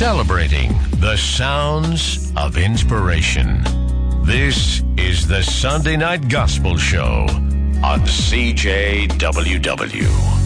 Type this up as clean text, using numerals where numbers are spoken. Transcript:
celebrating the sounds of inspiration. This is the Sunday Night Gospel Show on CJWW.